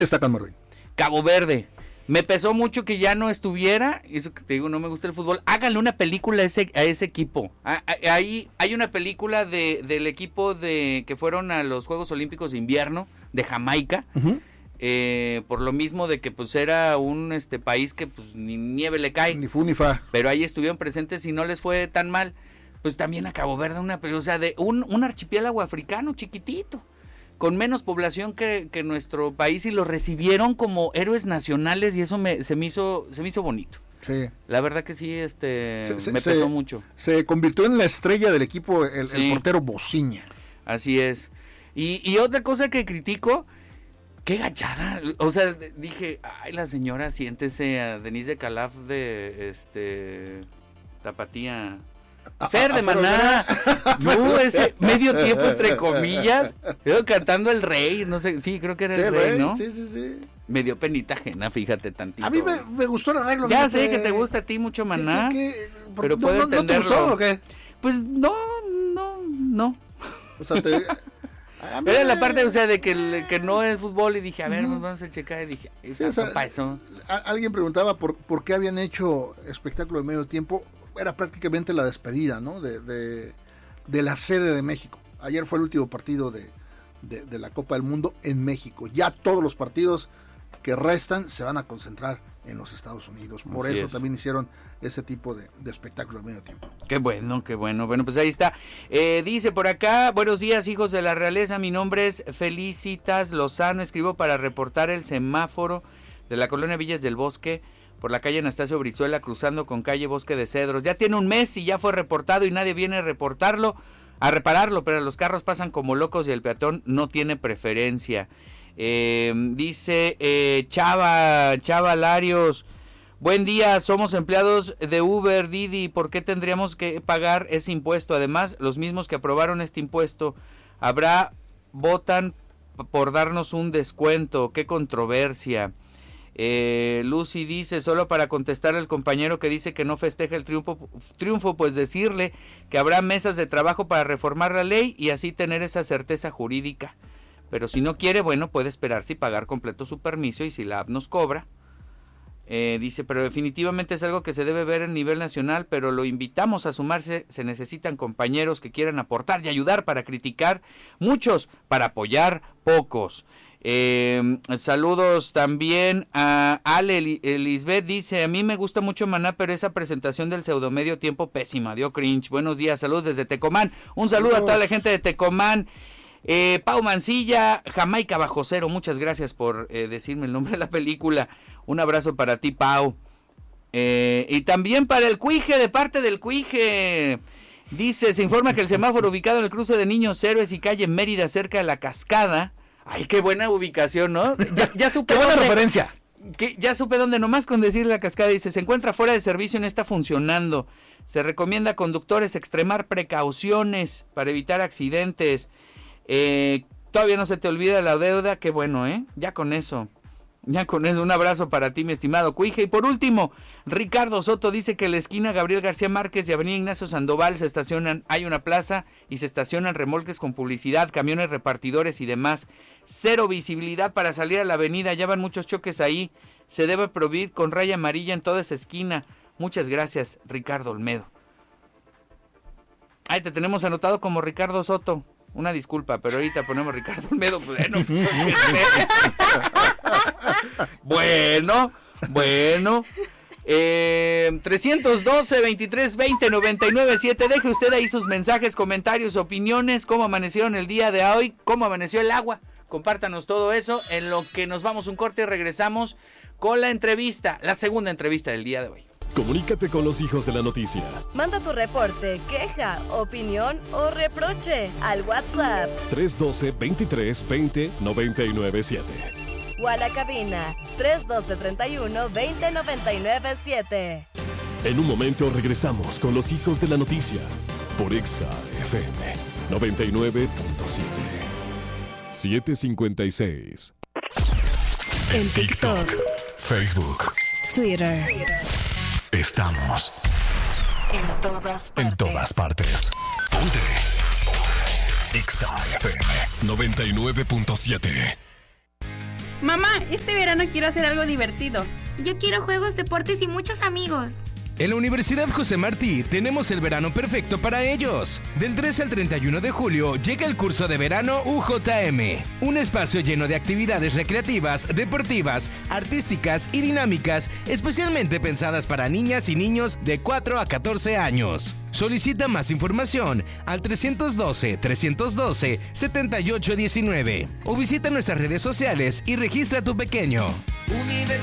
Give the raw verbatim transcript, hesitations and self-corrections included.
Está Camerún. Cabo Verde. Me pesó mucho que ya no estuviera, eso que te digo, no me gusta el fútbol. Háganle una película a ese, a ese equipo. Ahí hay una película de, del equipo de que fueron a los Juegos Olímpicos de Invierno de Jamaica. Uh-huh. Eh, por lo mismo de que pues era un este país que pues ni nieve le cae. Ni fu ni fa. Pero ahí estuvieron presentes y no les fue tan mal. Pues también a Cabo Verde, una, o sea, de un, un archipiélago africano chiquitito, con menos población que, que nuestro país, y los recibieron como héroes nacionales, y eso me, se me hizo, se me hizo bonito. Sí. La verdad que sí, este, se, se, me pesó se, mucho. Se convirtió en la estrella del equipo, el, sí. el portero Bociña. Así es. Y, y otra cosa que critico, qué gachada, o sea, dije, ay, la señora, siéntese a Denise de Calaf de, este, Tapatía... Fer de Maná, no, ese medio tiempo entre comillas, yo cantando el rey, no sé, sí, creo que era sí, el rey, rey, ¿no? Sí, sí, sí. Me dio penita ajena, fíjate tantito. A mí me, me gustó el arreglo. Ya sé que te gusta a ti mucho Maná, ¿Qué, qué, qué? pero no, puedo no, entenderlo. ¿No te gustó o qué? Pues no, no, no. O sea, te... Era la parte, o sea, de que, el, que no es fútbol, y dije, a ver, uh-huh. vamos a checar, y dije, sí, o sea, eso. A, alguien preguntaba por, por qué habían hecho espectáculo de medio tiempo. Era prácticamente la despedida, ¿no? De, de, de la sede de México. Ayer fue el último partido de, de, de la Copa del Mundo en México. Ya todos los partidos que restan se van a concentrar en los Estados Unidos. Por Así eso es. También hicieron ese tipo de, de espectáculo de medio tiempo. Qué bueno, qué bueno. Bueno, pues ahí está. Eh, dice por acá, buenos días, hijos de la realeza. Mi nombre es Felicitas Lozano. Escribo para reportar el semáforo de la colonia Villas del Bosque, por la calle Anastasio Brizuela, cruzando con calle Bosque de Cedros. Ya tiene un mes y ya fue reportado y nadie viene a reportarlo, a repararlo, pero los carros pasan como locos y el peatón no tiene preferencia. Eh, dice eh, Chava, Chava Larios, buen día, somos empleados de Uber, Didi, ¿por qué tendríamos que pagar ese impuesto? Además, los mismos que aprobaron este impuesto, habrá, votan por darnos un descuento, qué controversia. Eh, Lucy dice, solo para contestar al compañero que dice que no festeja el triunfo, triunfo, pues decirle que habrá mesas de trabajo para reformar la ley y así tener esa certeza jurídica, pero si no quiere, bueno, puede esperarse y pagar completo su permiso, y si la A P nos cobra, eh, dice, pero definitivamente es algo que se debe ver a nivel nacional, pero lo invitamos a sumarse, se necesitan compañeros que quieran aportar y ayudar, para criticar muchos, para apoyar pocos. Eh, saludos también a Ale Lisbeth, dice, a mí me gusta mucho Maná, pero esa presentación del pseudomedio tiempo pésima, dio cringe. Buenos días, saludos desde Tecomán, un saludo saludos. a toda la gente de Tecomán. eh, Pau Mancilla, Jamaica bajo cero, muchas gracias por eh, decirme el nombre de la película, un abrazo para ti, Pau. Eh, y también para el Cuije, de parte del Cuije, dice, se informa que el semáforo ubicado en el cruce de Niños Héroes y calle Mérida, cerca de la Cascada. Ay, qué buena ubicación, ¿no? Ya, ya supe qué buena dónde, referencia. Que ya supe dónde, nomás con decir la Cascada, dice, se encuentra fuera de servicio y no está funcionando. Se recomienda a conductores extremar precauciones para evitar accidentes. Eh, todavía no se te olvida la deuda, qué bueno, ¿eh? Ya con eso. Ya con eso, un abrazo para ti, mi estimado Cuije. Y por último, Ricardo Soto dice que en la esquina Gabriel García Márquez y avenida Ignacio Sandoval se estacionan, hay una plaza y se estacionan remolques con publicidad, camiones repartidores y demás. Cero visibilidad para salir a la avenida, ya van muchos choques ahí. Se debe prohibir con raya amarilla en toda esa esquina. Muchas gracias, Ricardo Olmedo. Ahí te tenemos anotado como Ricardo Soto. Una disculpa, pero ahorita ponemos Ricardo Olmedo. Bueno, pues, bueno, bueno. Eh, trescientos doce, veintitrés, veinte, noventa y nueve, siete. Deje usted ahí sus mensajes, comentarios, opiniones, cómo amanecieron el día de hoy, cómo amaneció el agua. Compártanos todo eso, en lo que nos vamos un corte y regresamos con la entrevista, la segunda entrevista del día de hoy. Comunícate con los hijos de la noticia. Manda tu reporte, queja, opinión o reproche al WhatsApp tres uno dos, veintitrés, veinte, noventa y nueve, siete. O a la cabina tres uno dos, treinta y uno, veinte, noventa y nueve, siete. En un momento regresamos con los hijos de la noticia por Exa F M noventa y nueve punto siete. siete cincuenta y seis. En TikTok, Facebook, Twitter. Estamos en todas partes. En todas partes. Ponte. Exa F M noventa y nueve punto siete. Mamá, este verano quiero hacer algo divertido. Yo quiero juegos, deportes y muchos amigos. En la Universidad José Martí tenemos el verano perfecto para ellos. Del trece al treinta y uno de julio llega el curso de verano U J M, un espacio lleno de actividades recreativas, deportivas, artísticas y dinámicas, especialmente pensadas para niñas y niños de cuatro a catorce años. Solicita más información al trescientos doce, trescientos doce, setenta y ocho diecinueve o visita nuestras redes sociales y registra a tu pequeño.